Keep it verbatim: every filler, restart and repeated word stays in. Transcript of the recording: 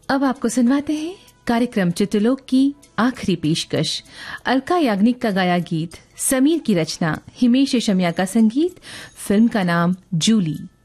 अब आपको सुनवाते हैं कार्यक्रम चित्रलोक की आखिरी पेशकश। अलका याग्निक का गाया गीत, समीर की रचना, हिमेश रेशमिया का संगीत, फिल्म का नाम जूली।